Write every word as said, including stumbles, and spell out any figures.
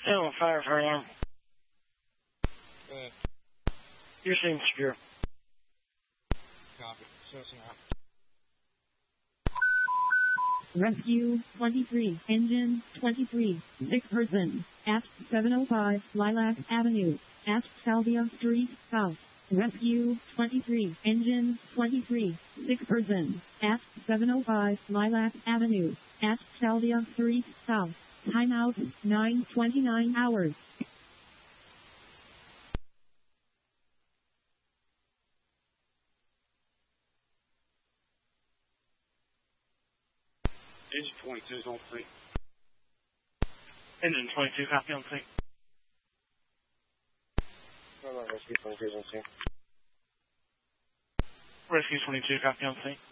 Still on fire, fire alarm. Good. You're seeing secure. Copy. Assessing out. Rescue twenty-three, engine twenty-three, six person, at seven oh five Lilac Avenue, at Salvia Street, South. Rescue twenty-three, engine twenty-three, six person, at seven oh five Lilac Avenue, at Salvia Street, South. Timeout, nine twenty-nine hours. Engine twenty-two is on scene. Engine twenty-two, copy on scene. No, no, Rescue twenty-two is on scene. Rescue twenty-two, copy on scene.